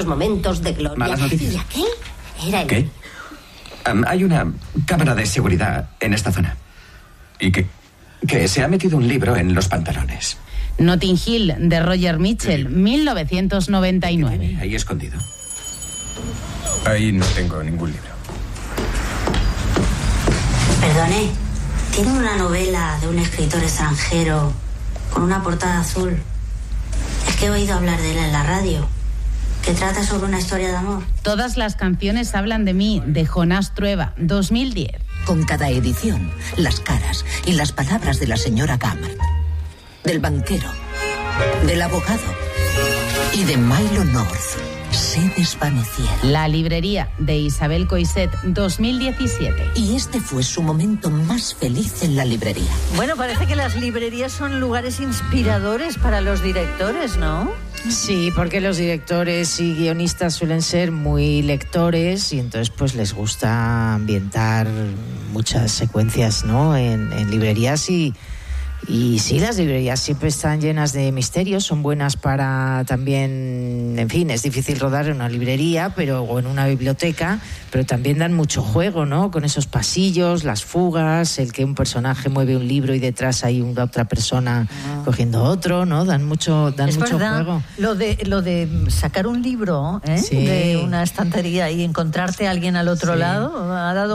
nuestros momentos de gloria. Malas noticias. ¿Y aquel? Era el... ¿Qué? Hay una cámara de seguridad en esta zona. ¿Y qué? Que se ha metido un libro en los pantalones. Notting Hill, de Roger Mitchell, 1999. Ahí escondido. Ahí no tengo ningún libro. Perdone, ¿tiene una novela de un escritor extranjero con una portada azul? Es que he oído hablar de él en la radio, que trata sobre una historia de amor. Todas las canciones hablan de mí, de Jonás Trueba, 2010. Con cada edición, las caras y las palabras de la señora Gammard, del banquero, del abogado y de Milo North se desvanecieron. La librería, de Isabel Coixet, 2017. Y este fue su momento más feliz en la librería. Bueno, parece que las librerías son lugares inspiradores para los directores, ¿no? Sí, porque los directores y guionistas suelen ser muy lectores y entonces pues les gusta ambientar muchas secuencias, ¿no? en librerías y sí, las librerías siempre están llenas de misterios, son buenas para también, en fin, es difícil rodar en una librería o en una biblioteca, pero también dan mucho juego, ¿no? Con esos pasillos, las fugas, el que un personaje mueve un libro y detrás hay una otra persona cogiendo otro, ¿no? Dan mucho juego. Lo de sacar un libro Sí. de una estantería y encontrarte a alguien al otro lado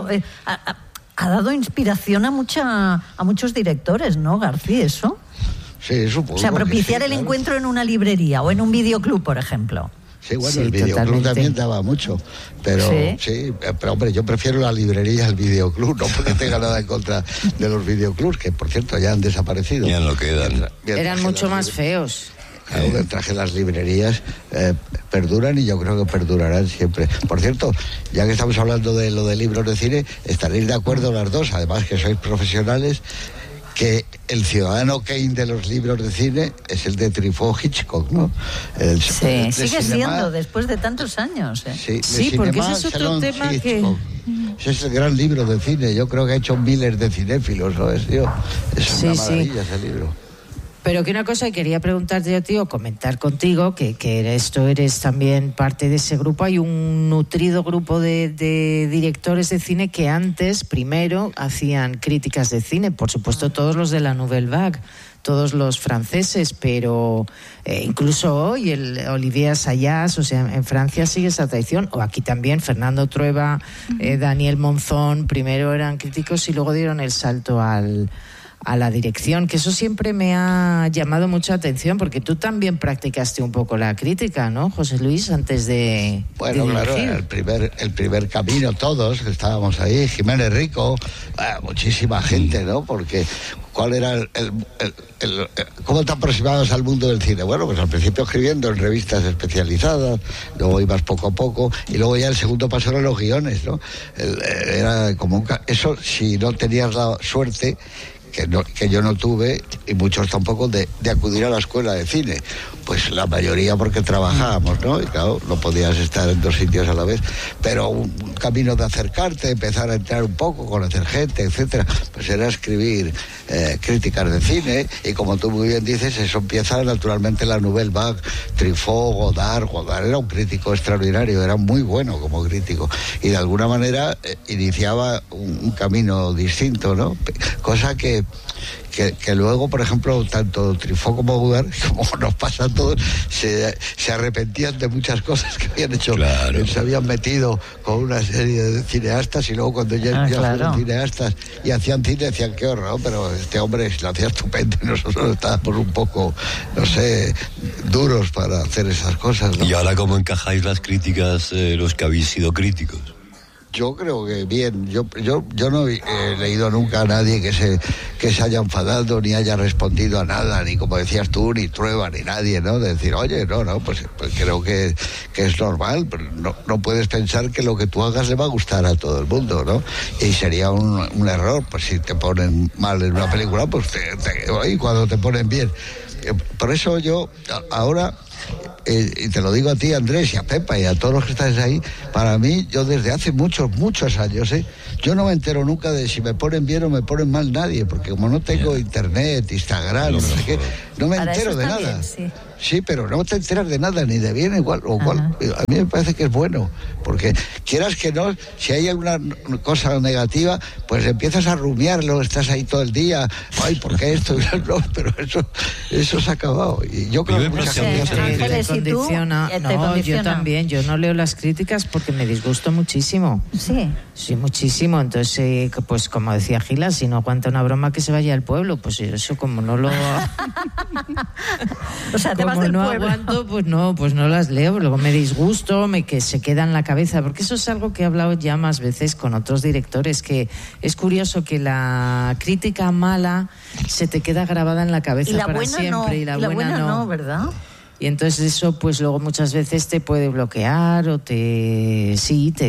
ha dado inspiración a muchos directores, ¿no, García? ¿Eso? Sí, supongo. O sea, propiciar el encuentro en una librería o en un videoclub, por ejemplo. Sí, bueno, Sí, el videoclub totalmente. también daba mucho, pero sí, pero hombre, yo prefiero la librería al videoclub, no porque tenga nada en contra de los videoclubs, que por cierto ya han desaparecido. Ya no quedan. Eran mucho más feos. Claro, mientras que las librerías perduran y yo creo que perdurarán siempre. Por cierto, ya que estamos hablando de lo de libros de cine, estaréis de acuerdo las dos, además que sois profesionales, que el ciudadano Kane de los libros de cine es el de Truffaut Hitchcock, ¿no? Sí, sigue siendo después de tantos años. Sí, porque ese es otro tema que... Ese es el gran libro de cine, yo creo que ha hecho miles de cinéfilos, ¿no? Es una maravilla ese libro. Pero que una cosa que quería preguntarte a ti o comentar contigo, que eres también parte de ese grupo. Hay un nutrido grupo de directores de cine que primero hacían críticas de cine, por supuesto todos los de la Nouvelle Vague, todos los franceses, pero incluso hoy el Olivier Assayas, o sea, en Francia sigue esa tradición, o aquí también Fernando Trueba, Daniel Monzón, primero eran críticos y luego dieron el salto a la dirección, que eso siempre me ha llamado mucha atención, porque tú también practicaste un poco la crítica, ¿no, José Luis, antes de claro, el primer camino, todos que estábamos ahí, Jiménez Rico, muchísima gente, ¿no? Porque ¿cuál era cómo te aproximabas al mundo del cine? Bueno, pues al principio escribiendo en revistas especializadas, luego ibas poco a poco, y luego ya el segundo paso eran los guiones, ¿no? Era como eso, si no tenías la suerte que yo no tuve, y muchos tampoco, de acudir a la escuela de cine. Pues la mayoría porque trabajábamos, ¿no? Y claro, no podías estar en dos sitios a la vez. Pero un camino de acercarte, empezar a entrar un poco, conocer gente, etcétera, pues era escribir críticas de cine, y como tú muy bien dices, eso empieza naturalmente la Nouvelle Vague, Truffaut, Godard era un crítico extraordinario, era muy bueno como crítico, y de alguna manera iniciaba un camino distinto, ¿no? Cosa que luego, por ejemplo, tanto Truffaut como Godard, como nos pasa a todos, se arrepentían de muchas cosas que habían hecho. Claro. Se habían metido con una serie de cineastas, y luego cuando ya fueron cineastas y hacían cine, decían qué horror, ¿no? Pero este hombre lo hacía estupendo y nosotros estábamos un poco, no sé, duros para hacer esas cosas, ¿no? ¿Y ahora cómo encajáis las críticas, los que habéis sido críticos? Yo creo que bien. Yo no he leído nunca a nadie que se haya enfadado ni haya respondido a nada, ni como decías tú, ni Trueba, ni nadie, ¿no? De decir, oye, no, pues creo que es normal, pero no puedes pensar que lo que tú hagas le va a gustar a todo el mundo, ¿no? Y sería un error, pues si te ponen mal en una película, pues y cuando te ponen bien. Por eso yo ahora... y te lo digo a ti, Andrés, y a Pepa y a todos los que estáis ahí, para mí, yo desde hace muchos años, yo no me entero nunca de si me ponen bien o me ponen mal nadie, porque como no tengo internet, Instagram, no sé qué, no me entero de nada. Bien, sí. Sí, pero no te enteras de nada, ni de bien igual o cual. A mí me parece que es bueno, porque quieras que no, si hay alguna cosa negativa, pues empiezas a rumiarlo, estás ahí todo el día, ay, ¿por qué esto? No, pero eso se ha acabado. Y yo creo que mucha gente te condiciona. No, yo también, yo no leo las críticas porque me disgusto muchísimo. Sí, muchísimo. Entonces, pues como decía Gila, si no aguanta una broma que se vaya al pueblo, pues eso como no lo... O sea, te como vas del no pueblo. Aguanto, pues no las leo, luego me disgusto, que se queda en la cabeza, porque eso es algo que he hablado ya más veces con otros directores, que es curioso que la crítica mala se te queda grabada en la cabeza para siempre, no, y la buena no, ¿verdad? Y entonces eso pues luego muchas veces te puede bloquear o el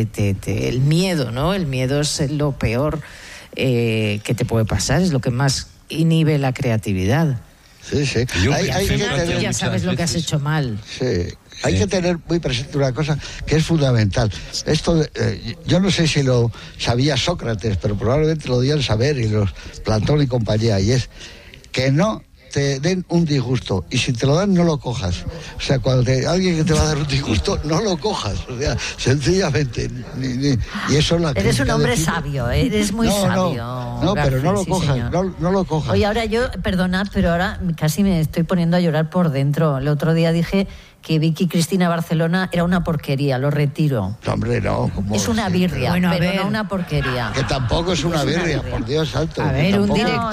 miedo, ¿no? El miedo es lo peor que te puede pasar, es lo que más inhibe la creatividad. Sí. Tú ya sabes lo que has hecho mal. Sí. Hay que tener muy presente una cosa que es fundamental. Esto, yo no sé si lo sabía Sócrates, pero probablemente lo debían saber y los Platón y compañía, y es que no te den un disgusto, y si te lo dan no lo cojas. O sea, cuando alguien que te va a dar un disgusto, no lo cojas. O sea, sencillamente. Y eso es la crítica. Eres un hombre sabio, eres muy sabio. No, García, pero no lo sí, cojas, no lo cojas. Oye, ahora perdonad, pero ahora casi me estoy poniendo a llorar por dentro. El otro día dije que Vicky Cristina Barcelona era una porquería, lo retiro. Hombre, no. Es una birria, bueno, pero no una porquería. Que tampoco es una birria, por Dios santo. A ver, un director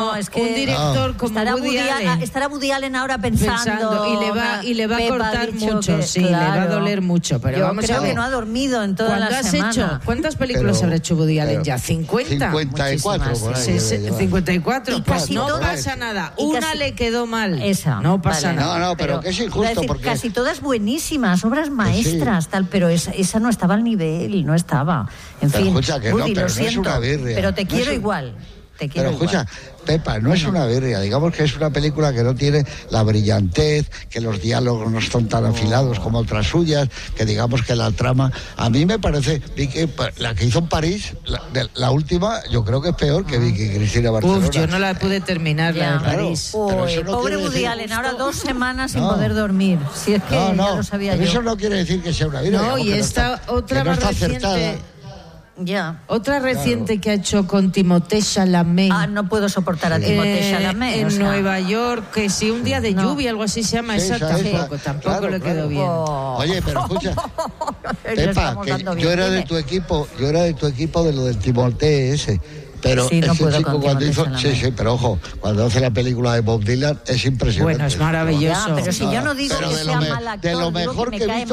estará Woody Allen. Estará Woody Allen ahora pensando y le va a cortar mucho, le va a doler mucho, pero yo vamos creo a ver. que no ha dormido en toda la semana. ¿Cuántas películas habrá hecho Woody Allen ya? 50. 54 por ahí. 54. Y casi no todas, pasa nada. Una le quedó mal. Esa. No pasa nada. No, pero que es injusto porque casi todas buenísimas, obras maestras, tal, pero esa no estaba al nivel, no estaba. En fin, escucha que Woody, pero lo no siento, es una birria. pero te quiero igual. Pero escucha, Pepa, no es una birria, digamos que es una película que no tiene la brillantez, que los diálogos no son tan afilados como otras suyas, que digamos que la trama, a mí me parece, Vicky, la que hizo en París, la última, yo creo que es peor que Vicky Cristina Barcelona. Yo no la pude terminar, la de París. Pobre Woody Allen, ahora 2 semanas sin poder dormir. Si es que ya lo sabía yo. Eso no quiere decir que sea una birria. No, y esta otra más reciente. Ya. Otra reciente que ha hecho con Timothée Chalamet. No puedo soportar a Timothée Chalamet. En Nueva York, que si un día de lluvia, algo así se llama, tampoco le quedó bien. Oye, pero escucha, Pepa, que yo era de tu equipo de lo del Timothée ese. Pero sí, no este chico cuando hizo... Sí, pero ojo, cuando hace la película de Bob Dylan es impresionante. Bueno, es maravilloso. Ya, pero si yo no digo que sea mal actor, de lo mejor que he visto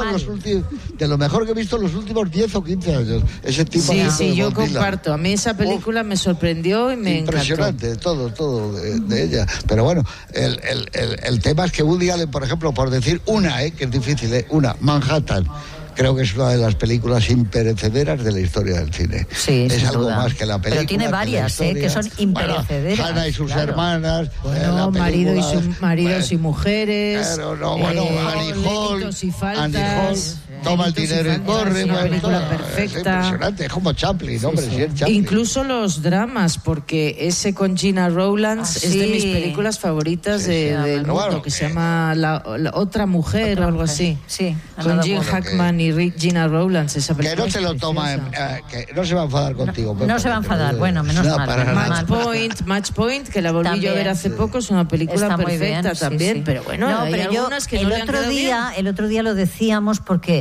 en los últimos 10 o 15 años. Ese tipo Sí, yo comparto. A mí esa película me sorprendió y me impresionante, encantó. todo de ella. Pero bueno, el tema es que Woody Allen, por ejemplo, por decir una, que es difícil, Manhattan, creo que es una de las películas imperecederas de la historia del cine. Sí, es algo duda. más que la película. Pero tiene varias, que son imperecederas. Bueno, Hannah y sus hermanas. Bueno, maridos y mujeres. Claro, Annie Hall. Y faltas. Toma el dinero y corre. Una película perfecta. Es impresionante, es como Chaplin, hombre. Sí, es Chaplin. Incluso los dramas, porque ese con Gina Rowlands es de mis películas favoritas del mundo, que se llama la Otra Mujer o algo así. Sí, con Jim Hackman y Gina Rowlands, esa película. Que no te lo toma, que no se va a enfadar contigo. No se va a enfadar, bueno, menos mal. Match Point, que la volví yo a ver hace poco, es una película perfecta también, pero bueno, hay algunas que no le han quedado bien. El otro día lo decíamos porque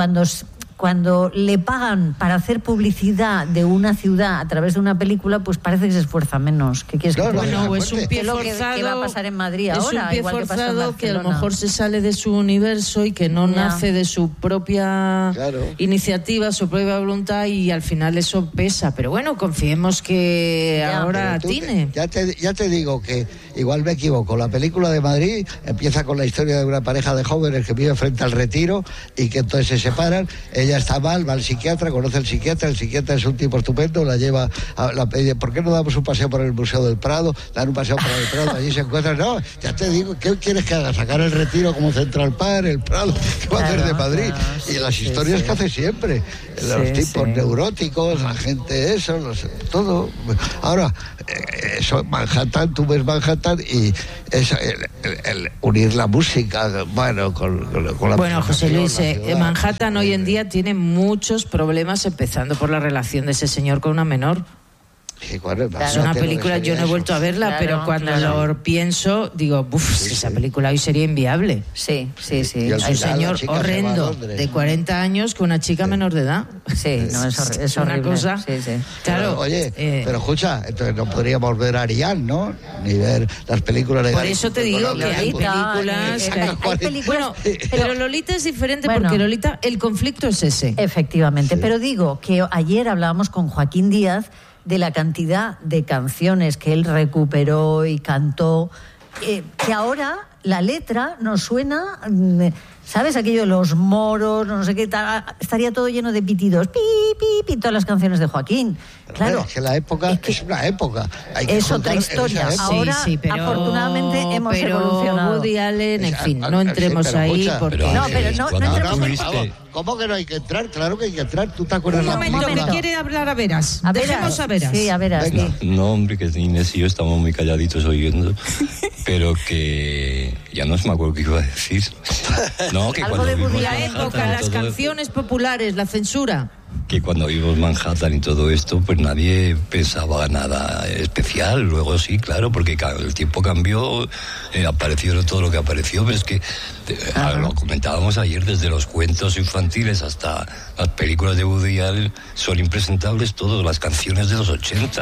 cuando le pagan para hacer publicidad de una ciudad a través de una película, pues parece que se esfuerza menos. ¿Qué quieres que te diga? Bueno, es un pie forzado. ¿Qué va a pasar en Madrid ahora? Es un pie forzado que a lo mejor se sale de su universo y que no nace de su propia iniciativa, su propia voluntad, y al final eso pesa. Pero bueno, confiemos que ahora atine. Ya te digo que igual me equivoco. La película de Madrid empieza con la historia de una pareja de jóvenes que vive frente al Retiro y que entonces se separan. Ella está mal, va al psiquiatra, conoce al psiquiatra, el psiquiatra es un tipo estupendo, la lleva, ¿por qué no damos un paseo por el Museo del Prado? Dan un paseo por el Prado, allí se encuentran, no, ya te digo, ¿qué quieres que haga? Sacar el Retiro como Central Park, el Prado, ¿qué va a hacer de Madrid? Y las historias que hace siempre, los tipos neuróticos, la gente todo. Ahora, eso, Manhattan, tú ves Manhattan Manhattan y eso, el unir la música, bueno, con la... Bueno, José Luis, Manhattan hoy en día tiene muchos problemas, empezando por la relación de ese señor con una menor. Sí, claro, es una película, yo no he vuelto a verla, pero cuando lo pienso, digo, esa película hoy sería inviable. Sí. Hay un señor horrendo de 40 años con una chica menor de edad. Sí, no, es una horrible. cosa. Sí. Claro. Pero, oye, pero escucha, entonces no podríamos ver a Ariane, ¿no? Ni ver las películas de... Por eso te digo que hay películas... Bueno, pero Lolita es diferente porque Lolita, el conflicto es ese. Efectivamente, pero digo que ayer hablábamos con Joaquín Díaz de la cantidad de canciones que él recuperó y cantó, que ahora la letra nos suena, ¿sabes? Aquello de los moros, no sé qué tal, estaría todo lleno de pitidos, pi, todas las canciones de Joaquín. Claro, es que la época es una época. Hay que es otra historia. Ahora, pero, afortunadamente, hemos evolucionado. Woody Allen, en fin, no entremos ahí porque... No entremos ahí. ¿Cómo que no hay que entrar? Claro que hay que entrar. ¿Tú te acuerdas? Un momento, que quiere hablar a Veras. Dejemos a Veras. Sí, a Veras. No, hombre, que Inés y yo estamos muy calladitos oyendo, pero que ya no me acuerdo qué iba a decir. No, que cuando vimos la época, las canciones populares, la censura. Que cuando vimos Manhattan y todo esto, pues nadie pensaba nada especial. Luego sí, claro, porque el tiempo cambió, apareció todo lo que apareció, pero es que lo comentábamos ayer, desde los cuentos infantiles hasta las películas de Woody Allen, son impresentables todas las canciones de los 80.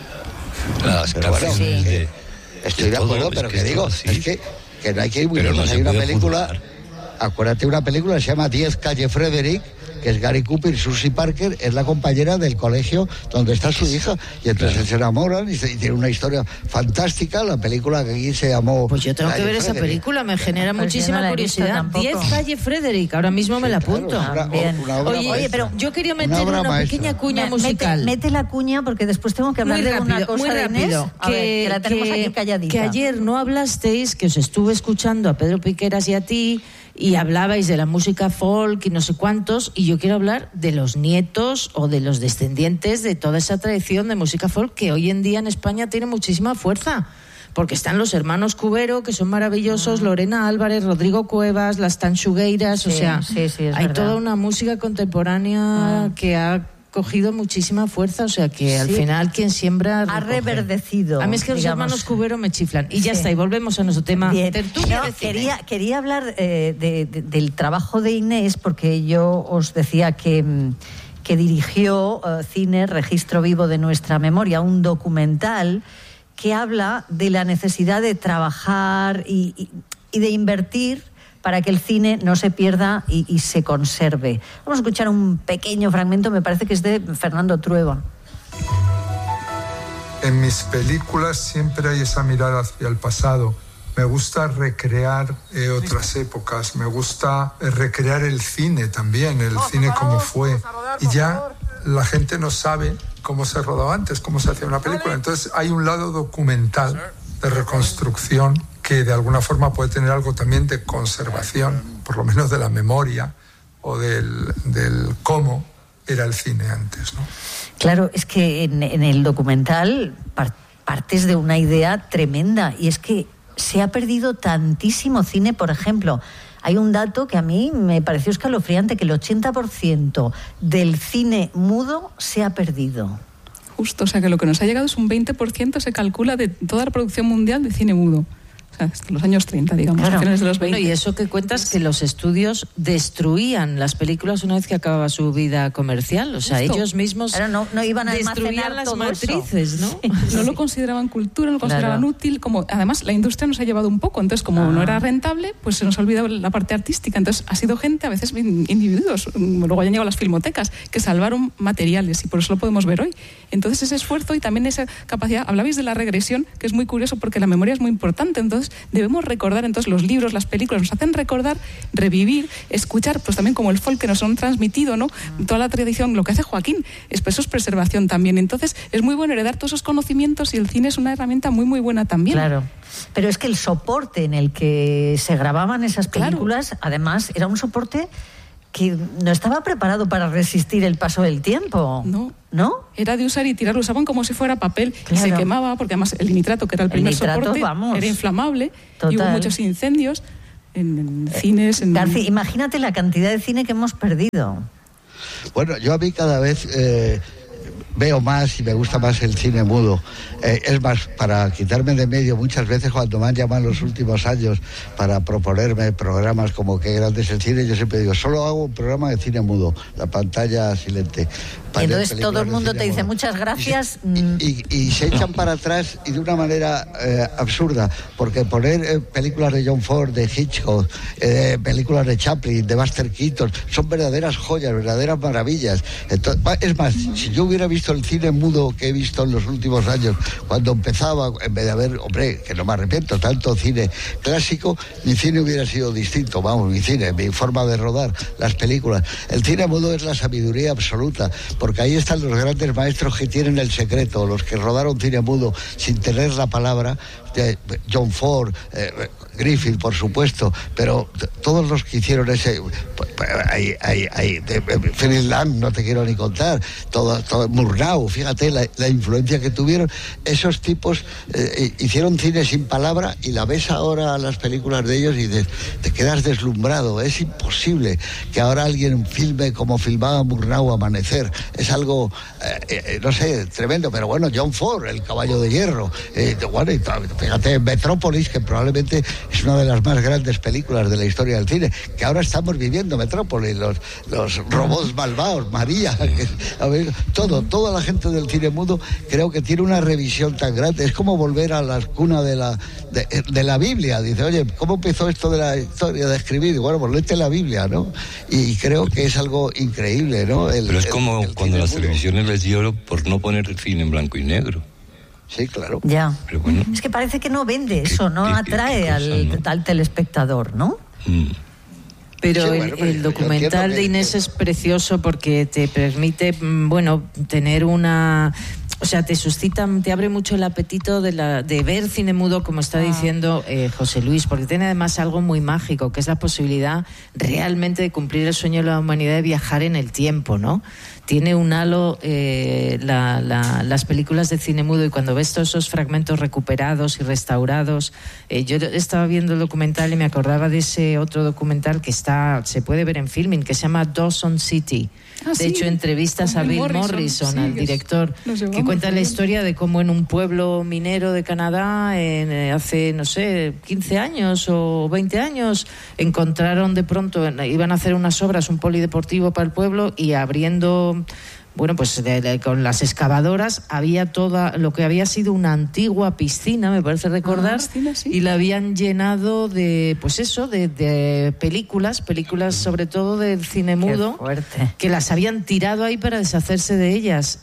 Las canciones de... Estoy de acuerdo, pero que digo, es que no hay que ir muy lejos. Hay una película, acuérdate, una película que se llama 10 Calle Frederick, que es Gary Cooper, Susie Parker, es la compañera del colegio donde está su hija, y entonces se enamoran y tiene una historia fantástica. La película que aquí se llamó... Pues yo tengo que ver esa película, me genera muchísima curiosidad. 10 Calle Frederick, ahora mismo me la apunto. Oye, pero yo quería meter una pequeña cuña musical. Mete la cuña, porque después tengo que hablar de una cosa de Inés, que la tenemos aquí calladita. Que ayer no hablasteis, que os estuve escuchando a Pedro Piqueras y a ti, y hablabais de la música folk y no sé cuántos, y yo quiero hablar de los nietos o de los descendientes de toda esa tradición de música folk que hoy en día en España tiene muchísima fuerza, porque están los hermanos Cubero, que son maravillosos, Lorena Álvarez, Rodrigo Cuevas, las Tanchugueiras, o sea, hay toda una música contemporánea que ha cogido muchísima fuerza, o sea que al final quien siembra ha reverdecido. A mí es que los hermanos Cubero me chiflan. Y ya está, y volvemos a nuestro tema. Quería hablar del trabajo de Inés, porque yo os decía que dirigió Cine, Registro Vivo de Nuestra Memoria, un documental que habla de la necesidad de trabajar y de invertir para que el cine no se pierda y se conserve. Vamos a escuchar un pequeño fragmento, me parece que es de Fernando Trueba. En mis películas siempre hay esa mirada hacia el pasado. Me gusta recrear otras épocas, me gusta recrear el cine también, el cine como fue. Y ya la gente no sabe cómo se rodó antes, cómo se hacía una película. Entonces hay un lado documental de reconstrucción que de alguna forma puede tener algo también de conservación, por lo menos de la memoria o del cómo era el cine antes, ¿no? Claro, es que en el documental partes de una idea tremenda, y es que se ha perdido tantísimo cine. Por ejemplo, hay un dato que a mí me pareció escalofriante, que el 80% del cine mudo se ha perdido. Justo, o sea que lo que nos ha llegado es un 20%, se calcula, de toda la producción mundial de cine mudo. Hasta los años 30, digamos, a finales de los 20. Bueno, y eso que cuentas, que los estudios destruían las películas una vez que acababa su vida comercial, o sea, ellos mismos no iban a destruían las matrices, ¿no? No lo consideraban cultura, no lo consideraban útil, como además la industria nos ha llevado un poco, entonces como no era rentable, pues se nos ha olvidado la parte artística, entonces ha sido gente, a veces individuos, luego hayan llegado las filmotecas, que salvaron materiales, y por eso lo podemos ver hoy. Entonces ese esfuerzo y también esa capacidad, hablabais de la regresión, que es muy curioso porque la memoria es muy importante, entonces debemos recordar, entonces los libros, las películas nos hacen recordar, revivir, escuchar, pues también como el folk que nos han transmitido, ¿no? Toda la tradición, lo que hace Joaquín, eso es preservación también. Entonces es muy bueno heredar todos esos conocimientos, y el cine es una herramienta muy muy buena también. Claro, pero es que el soporte en el que se grababan esas películas, además, era un soporte que no estaba preparado para resistir el paso del tiempo. ¿No? Era de usar y tirar, lo usaban como si fuera papel, y se quemaba, porque además el nitrato, que era el primer soporte, era inflamable. Total. Y hubo muchos incendios en cines. García, imagínate la cantidad de cine que hemos perdido. Bueno, yo a mí cada vez veo más y me gusta más el cine mudo. Es más, para quitarme de medio, muchas veces cuando me han llamado en los últimos años para proponerme programas como Qué grande es el cine, yo siempre digo, solo hago un programa de cine mudo, la pantalla silente. Y entonces todo el mundo te dice muchas gracias. Y se echan para atrás y de una manera absurda, porque poner películas de John Ford, de Hitchcock, películas de Chaplin, de Buster Keaton, son verdaderas joyas, verdaderas maravillas. Entonces, es más, si yo hubiera visto el cine mudo que he visto en los últimos años, cuando empezaba, en vez de haber, hombre, que no me arrepiento, tanto cine clásico, mi cine hubiera sido distinto, vamos, mi cine, mi forma de rodar las películas. El cine mudo es la sabiduría absoluta, porque ahí están los grandes maestros que tienen el secreto, los que rodaron cine mudo sin tener la palabra, John Ford, Griffith, por supuesto, pero todos los que hicieron ese, Phyllis Lang, no te quiero ni contar, todo Murnau, fíjate la influencia que tuvieron. Esos tipos hicieron cine sin palabra, y la ves ahora las películas de ellos y te quedas deslumbrado. Es imposible que ahora alguien filme como filmaba Murnau Amanecer. Es algo, no sé, tremendo. Pero bueno, John Ford, El caballo de hierro, bueno, fíjate, Metrópolis, que probablemente es una de las más grandes películas de la historia del cine, que ahora estamos viviendo Metrópolis, los robots malvados, María, toda la gente del cine mudo creo que tiene una revisión tan grande. Es como volver a la cuna de la Biblia. Dice, oye, ¿cómo empezó esto de la historia de escribir? Bueno, pues léete la Biblia, ¿no? Y creo que es algo increíble, ¿no? Pero es como cuando las televisiones les dio por no poner el cine en blanco y negro. Sí, claro. Ya. Pero bueno, es que parece que no vende eso, no atrae al telespectador, ¿no? Pero sí, bueno, el documental de Inés es precioso porque te permite, tener una... O sea, te abre mucho el apetito de ver cine mudo, como está diciendo José Luis, porque tiene además algo muy mágico, que es la posibilidad realmente de cumplir el sueño de la humanidad de viajar en el tiempo, ¿no? Tiene un halo las películas de cine mudo, y cuando ves todos esos fragmentos recuperados y restaurados, yo estaba viendo el documental y me acordaba de ese otro documental que se puede ver en Filmin, que se llama Dawson City. De hecho, entrevistas a Bill Morrison, al director, que cuenta la historia de cómo en un pueblo minero de Canadá, hace, 15 años o 20 años, encontraron de pronto, iban a hacer unas obras, un polideportivo para el pueblo, y abriendo... con las excavadoras había toda lo que había sido una antigua piscina, me parece recordar, y la habían llenado de películas sobre todo del cine mudo, que las habían tirado ahí para deshacerse de ellas,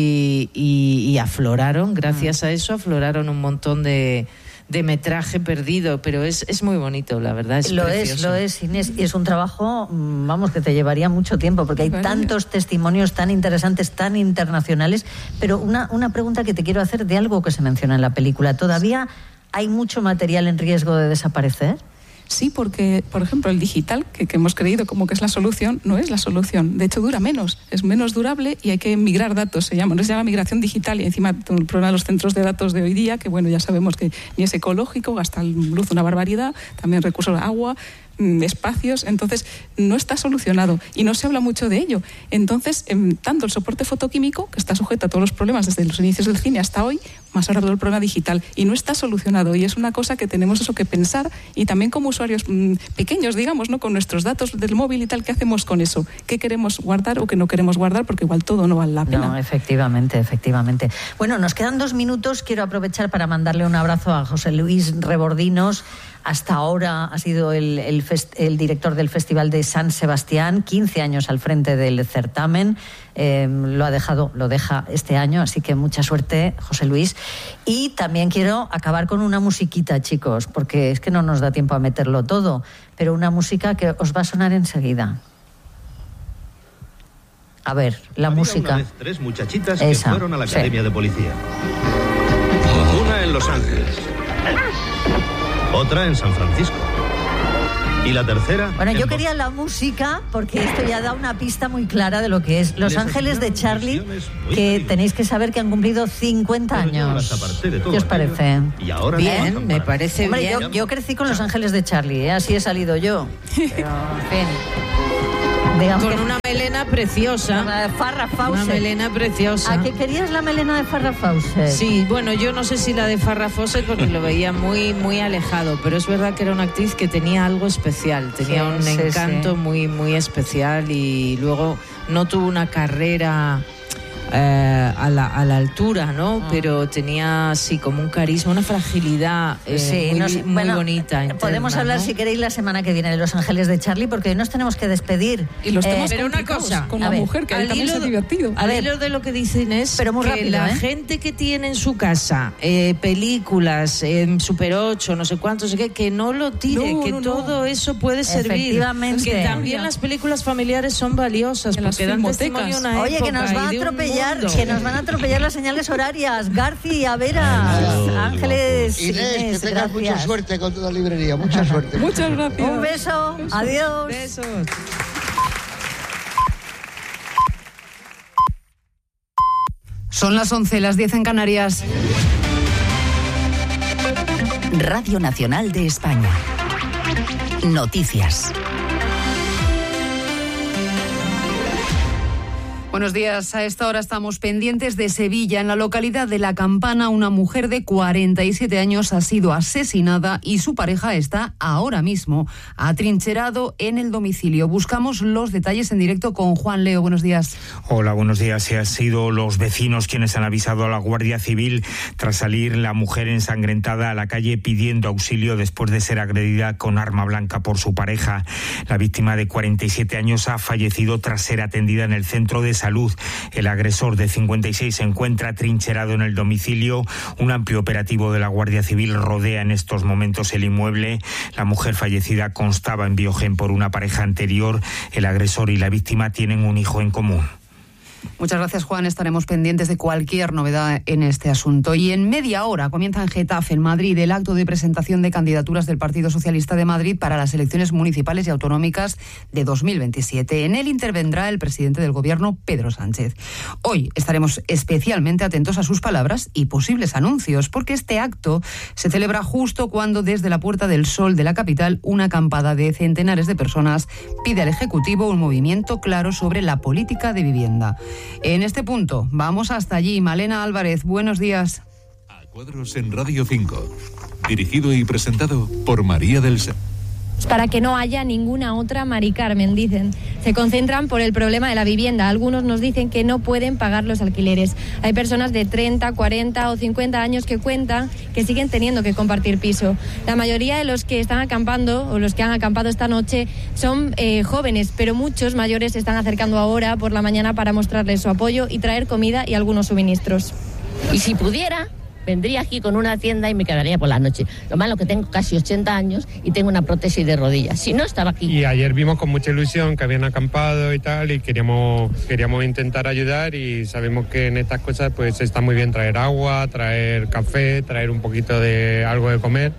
y afloraron, gracias a eso afloraron un montón de metraje perdido, pero es muy bonito, la verdad, es precioso. Lo es, Inés, y es un trabajo, que te llevaría mucho tiempo, porque hay tantos testimonios tan interesantes, tan internacionales. Pero una pregunta que te quiero hacer de algo que se menciona en la película. ¿Todavía hay mucho material en riesgo de desaparecer? Sí, porque, por ejemplo, el digital, que hemos creído como que es la solución, no es la solución. De hecho, dura menos, es menos durable, y hay que migrar datos, se llama migración digital, y encima el problema de los centros de datos de hoy día, que ya sabemos que ni es ecológico, gasta luz una barbaridad, también recursos de agua, espacios, entonces no está solucionado y no se habla mucho de ello. Entonces, tanto el soporte fotoquímico, que está sujeto a todos los problemas desde los inicios del cine hasta hoy, más ahora todo el problema digital, y no está solucionado, y es una cosa que tenemos que pensar, y también como usuarios pequeños, digamos, ¿no? Con nuestros datos del móvil y tal, ¿qué hacemos con eso? ¿Qué queremos guardar o qué no queremos guardar? Porque igual todo no vale la pena. No, efectivamente. Bueno, nos quedan 2 minutos. Quiero aprovechar para mandarle un abrazo a José Luis Rebordinos. Hasta ahora ha sido el director del Festival de San Sebastián, 15 años al frente del certamen. Lo deja este año, así que mucha suerte, José Luis. Y también quiero acabar con una musiquita, chicos, porque es que no nos da tiempo a meterlo todo, pero una música que os va a sonar enseguida. A ver, la música. Una vez 3 muchachitas que fueron a la academia de policía. Una en Los Ángeles, otra en San Francisco ¿Y la tercera? Bueno, yo quería la música porque esto ya da una pista muy clara de lo que es Los Ángeles de Charlie, que tenéis que saber que han cumplido 50 años. ¿Qué os parece? Bien, me parece bien. Yo crecí con Los Ángeles de Charlie, así he salido yo. Pero, en fin. Con una melena preciosa. Farrah Fawcett. Una melena preciosa. ¿A qué querías la melena de Farrah Fawcett? Sí, bueno, yo no sé si la de Farrah Fawcett porque lo veía muy, muy alejado, pero es verdad que era una actriz que tenía algo especial, tenía un encanto muy, muy especial y luego no tuvo una carrera a la altura, ¿no? Pero tenía así como un carisma, una fragilidad muy bonita. Interna, podemos hablar, ¿no? Si queréis, la semana que viene de Los Ángeles de Charlie, porque hoy nos tenemos que despedir. Y los temas pero una cosa, con la mujer, que también es divertido. Al hilo de lo que dicen es pero muy que rápido, la gente que tiene en su casa películas, Super 8, no sé cuántos, que no lo tire, todo eso puede servir. Efectivamente. Que también las películas familiares son valiosas, porque dan testimonio de una época. Oye, que nos va a atropellar. Que nos van a atropellar las señales horarias. García, Vera, Ángeles. Inés, que tengas mucha suerte con toda librería. Mucha suerte. Muchas gracias. Un beso. Adiós. Besos. Son las 11, las 10 en Canarias. Radio Nacional de España. Noticias. Buenos días. A esta hora estamos pendientes de Sevilla. En la localidad de La Campana, una mujer de 47 años ha sido asesinada y su pareja está ahora mismo atrincherado en el domicilio. Buscamos los detalles en directo con Juan Leo. Buenos días. Hola, buenos días. Han sido los vecinos quienes han avisado a la Guardia Civil tras salir la mujer ensangrentada a la calle pidiendo auxilio después de ser agredida con arma blanca por su pareja. La víctima de 47 años ha fallecido tras ser atendida en el centro de salud. El agresor de 56 se encuentra atrincherado en el domicilio. Un amplio operativo de la Guardia Civil rodea en estos momentos el inmueble. La mujer fallecida constaba en Biogen por una pareja anterior. El agresor y la víctima tienen un hijo en común. Muchas gracias, Juan. Estaremos pendientes de cualquier novedad en este asunto. Y en media hora comienza en Getafe, en Madrid, el acto de presentación de candidaturas del Partido Socialista de Madrid para las elecciones municipales y autonómicas de 2027. En él intervendrá el presidente del Gobierno, Pedro Sánchez. Hoy estaremos especialmente atentos a sus palabras y posibles anuncios, porque este acto se celebra justo cuando desde la Puerta del Sol de la capital una acampada de centenares de personas pide al Ejecutivo un movimiento claro sobre la política de vivienda. En este punto, vamos hasta allí. Malena Álvarez, buenos días. A Cuadros en Radio 5. Dirigido y presentado por María del Ser. Para que no haya ninguna otra Mari Carmen, dicen. Se concentran por el problema de la vivienda. Algunos nos dicen que no pueden pagar los alquileres. Hay personas de 30, 40 o 50 años que cuentan que siguen teniendo que compartir piso. La mayoría de los que están acampando o los que han acampado esta noche son jóvenes, pero muchos mayores se están acercando ahora por la mañana para mostrarles su apoyo y traer comida y algunos suministros. Y si pudiera, vendría aquí con una tienda y me quedaría por la noche. Lo malo que tengo casi 80 años y tengo una prótesis de rodillas. Si no, estaba aquí. Y ayer vimos con mucha ilusión que habían acampado y tal, y queríamos intentar ayudar, y sabemos que en estas cosas pues está muy bien traer agua, traer café, traer un poquito de algo de comer.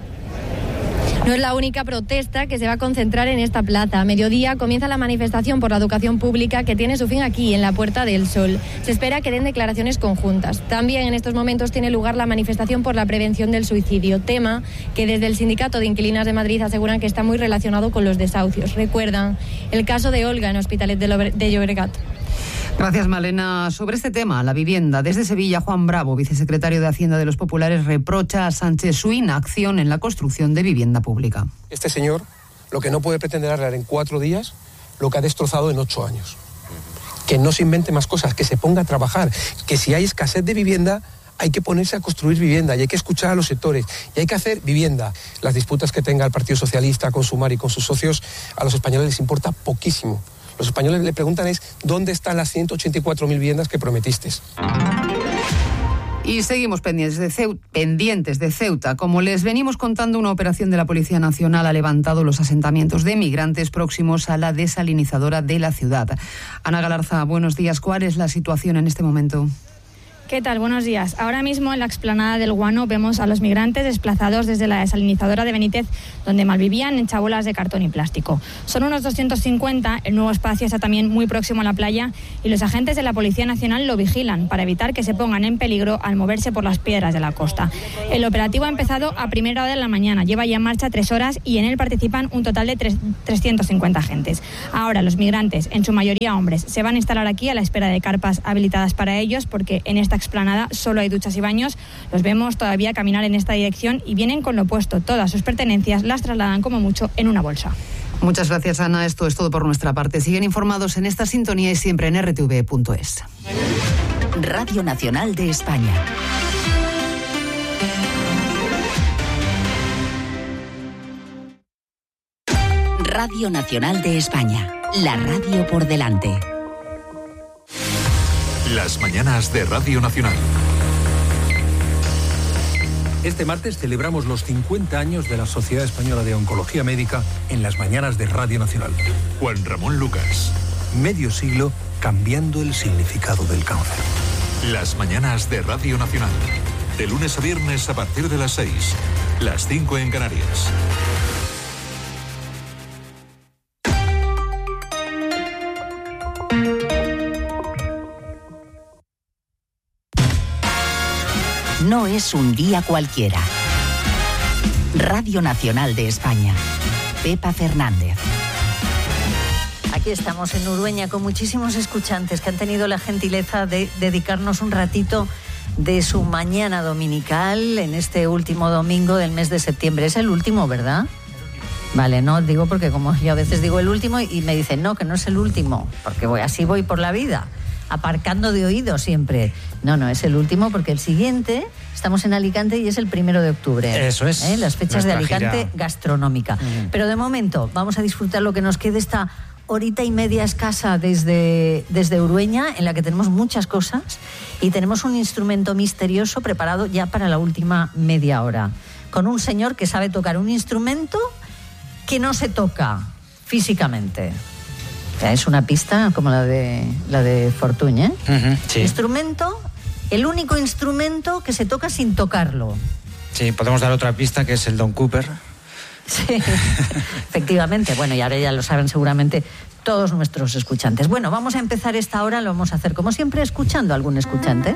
No es la única protesta que se va a concentrar en esta plaza. A mediodía comienza la manifestación por la educación pública que tiene su fin aquí, en la Puerta del Sol. Se espera que den declaraciones conjuntas. También en estos momentos tiene lugar la manifestación por la prevención del suicidio, tema que desde el Sindicato de Inquilinas de Madrid aseguran que está muy relacionado con los desahucios. Recuerdan el caso de Olga en Hospitalet de Llobregat. Gracias, Malena. Sobre este tema, la vivienda, desde Sevilla, Juan Bravo, vicesecretario de Hacienda de los Populares, reprocha a Sánchez su inacción en la construcción de vivienda pública. Este señor lo que no puede pretender arreglar en 4 días lo que ha destrozado en 8 años. Que no se invente más cosas, que se ponga a trabajar, que si hay escasez de vivienda hay que ponerse a construir vivienda y hay que escuchar a los sectores y hay que hacer vivienda. Las disputas que tenga el Partido Socialista con Sumar y con sus socios, a los españoles les importa poquísimo. Los españoles le preguntan ¿dónde están las 184.000 viviendas que prometiste? Y seguimos pendientes de Ceuta. Como les venimos contando, una operación de la Policía Nacional ha levantado los asentamientos de migrantes próximos a la desalinizadora de la ciudad. Ana Galarza, buenos días. ¿Cuál es la situación en este momento? ¿Qué tal? Buenos días. Ahora mismo en la explanada del Guano vemos a los migrantes desplazados desde la desalinizadora de Benítez, donde malvivían en chabolas de cartón y plástico. Son unos 250, el nuevo espacio está también muy próximo a la playa y los agentes de la Policía Nacional lo vigilan para evitar que se pongan en peligro al moverse por las piedras de la costa. El operativo ha empezado a primera hora de la mañana, lleva ya en marcha 3 horas y en él participan un total de 350 agentes. Ahora los migrantes, en su mayoría hombres, se van a instalar aquí a la espera de carpas habilitadas para ellos porque en esta explanada solo hay duchas y baños. Los vemos todavía caminar en esta dirección y vienen con lo puesto. Todas sus pertenencias las trasladan como mucho en una bolsa. Muchas gracias, Ana. Esto es todo por nuestra parte. Siguen informados en esta sintonía y siempre en rtv.es. Radio Nacional de España. Radio Nacional de España. La radio por delante. Las mañanas de Radio Nacional. Este martes celebramos los 50 años de la Sociedad Española de Oncología Médica en las mañanas de Radio Nacional. Juan Ramón Lucas. Medio siglo cambiando el significado del cáncer. Las mañanas de Radio Nacional. De lunes a viernes a partir de las 6. Las 5 en Canarias. No es un día cualquiera. Radio Nacional de España. Pepa Fernández. Aquí estamos en Urueña con muchísimos escuchantes que han tenido la gentileza de dedicarnos un ratito de su mañana dominical en este último domingo del mes de septiembre. Es el último, ¿verdad? Vale, no digo porque como yo a veces digo el último y me dicen no, que no es el último, porque así voy por la vida, aparcando de oído siempre. No, es el último porque el siguiente, estamos en Alicante y es el 1 de octubre. Eso es. Las fechas de Alicante gira gastronómica. Pero de momento vamos a disfrutar lo que nos quede esta horita y media escasa desde Urueña, en la que tenemos muchas cosas y tenemos un instrumento misterioso preparado ya para la última media hora, con un señor que sabe tocar un instrumento que no se toca físicamente. Es una pista como la de Fortuny, ¿eh? Sí. Instrumento, el único instrumento que se toca sin tocarlo. Sí, podemos dar otra pista que es el Don Cooper. Sí, efectivamente. Bueno, y ahora ya lo saben seguramente todos nuestros escuchantes. Bueno, vamos a empezar esta hora, lo vamos a hacer como siempre escuchando a algún escuchante.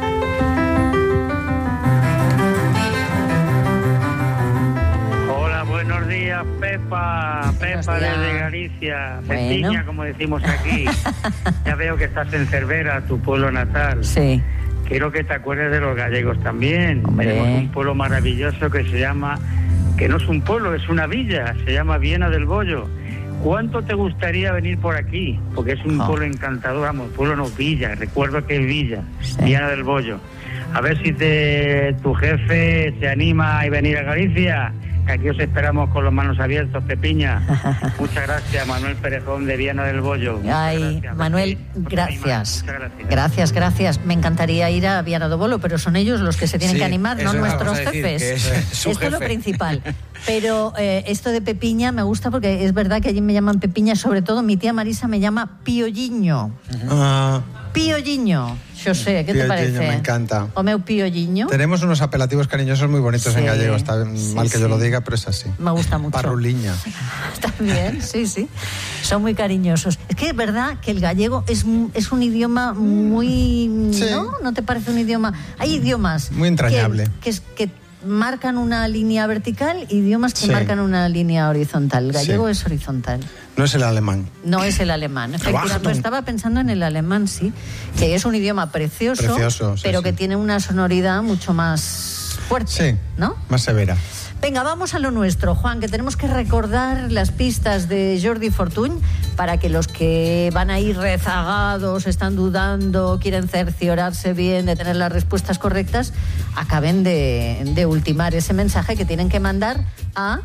Buenos días, Pepa desde Galicia, Pepiña, como decimos aquí. Ya veo que estás en Cervera, tu pueblo natal. Sí. Quiero que te acuerdes de los gallegos también. Hombre. Tenemos un pueblo maravilloso que se llama, que no es un pueblo, es una villa, se llama Viana del Bollo. ¿Cuánto te gustaría venir por aquí? Porque es un pueblo encantador, vamos, pueblo no, villa, recuerdo que es villa, sí. Viana del Bollo. A ver si tu jefe se anima a venir a Galicia. Aquí os esperamos con las manos abiertas, Pepiña. Muchas gracias, Manuel Perejón de Viana del Bollo. Ay, gracias, Manuel, gracias. Gracias. Me encantaría ir a Viana del Bollo, pero son ellos los que se tienen que animar, no nuestros jefes. Esto es lo principal. Pero esto de Pepiña me gusta porque es verdad que allí me llaman Pepiña, sobre todo mi tía Marisa me llama Piolliño. Piolliño. Yo sé, ¿qué te parece? Me encanta. O meu piolliño. Tenemos unos apelativos cariñosos muy bonitos en gallego. Está mal que yo lo diga, pero es así. Me gusta mucho. Parruliña. También, sí. Son muy cariñosos. Es que es verdad que el gallego es un idioma muy... Sí. ¿No? ¿No te parece un idioma? Hay idiomas... Muy entrañable. Que marcan una línea vertical, idiomas que marcan una línea horizontal. El gallego es horizontal. No es el alemán. No es el alemán. Efectivamente, estaba pensando en el alemán, sí, que es un idioma precioso pero que tiene una sonoridad mucho más fuerte, ¿no? Más severa. Venga, vamos a lo nuestro, Juan, que tenemos que recordar las pistas de Jordi Fortuny para que los que van a ir rezagados, están dudando, quieren cerciorarse bien de tener las respuestas correctas, acaben de ultimar ese mensaje que tienen que mandar a...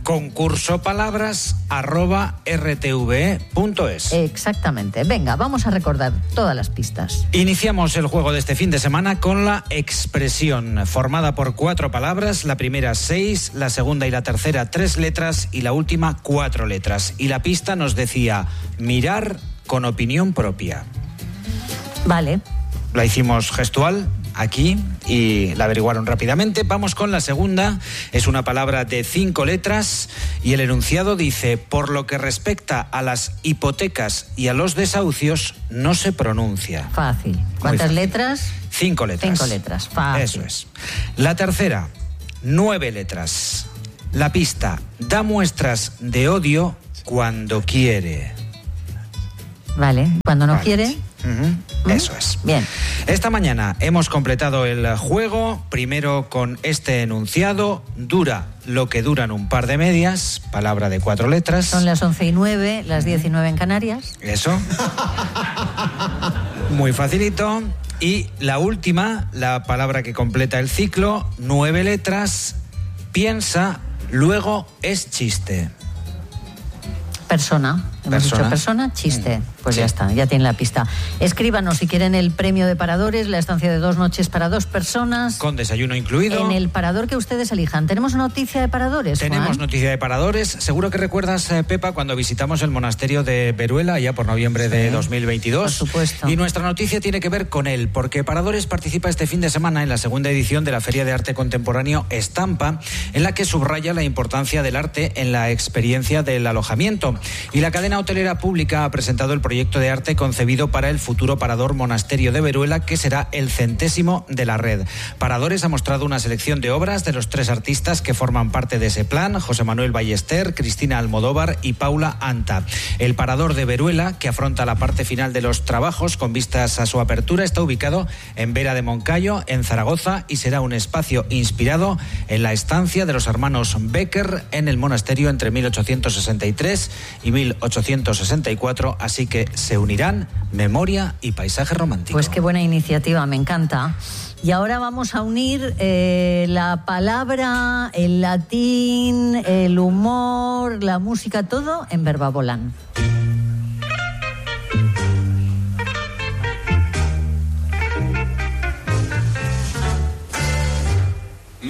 concursopalabras@rtve.es. Exactamente. Venga, vamos a recordar todas las pistas. Iniciamos el juego de este fin de semana con la expresión, formada por 4 palabras, la primera 6, la segunda y la tercera 3 letras y la última 4 letras. Y la pista nos decía mirar con opinión propia. Vale. La hicimos gestual. aquí y la averiguaron rápidamente. Vamos con la segunda. Es una palabra de 5 letras y el enunciado dice: por lo que respecta a las hipotecas y a los desahucios, no se pronuncia. Fácil. ¿Cuántas letras? 5 letras. 5 letras. Fácil. Eso es. La tercera, 9 letras. La pista: da muestras de odio cuando quiere. Vale, cuando no quiere. Eso es. Bien. Esta mañana hemos completado el juego, primero con este enunciado: dura lo que duran un par de medias, palabra de 4 letras. Son las 11:09, las 19 en Canarias. Eso. Muy facilito. Y la última, la palabra que completa el ciclo, 9 letras: piensa, luego es chiste. Persona. Hemos dicho persona, chiste. Pues ya está, ya tienen la pista. Escríbanos si quieren el premio de Paradores, la estancia de 2 noches para 2 personas. Con desayuno incluido. En el parador que ustedes elijan. ¿Tenemos noticia de Paradores, Tenemos Juan? noticia de Paradores. Seguro que recuerdas, Pepa, cuando visitamos el monasterio de Veruela, ya por noviembre de 2022. Por supuesto. Y nuestra noticia tiene que ver con él, porque Paradores participa este fin de semana en la segunda edición de la Feria de Arte Contemporáneo Estampa, en la que subraya la importancia del arte en la experiencia del alojamiento. Y la cadena hotelera pública ha presentado el proyecto de arte concebido para el futuro parador monasterio de Veruela, que será el 100º de la red. Paradores ha mostrado una selección de obras de los 3 artistas que forman parte de ese plan: José Manuel Ballester, Cristina Almodóvar y Paula Anta. El parador de Veruela, que afronta la parte final de los trabajos con vistas a su apertura, está ubicado en Vera de Moncayo, en Zaragoza, y será un espacio inspirado en la estancia de los hermanos Becker en el monasterio entre 1863 y 1864, así que se unirán memoria y paisaje romántico. Pues qué buena iniciativa, me encanta. Y ahora vamos a unir la palabra, el latín, el humor, la música, todo en Verba Volant.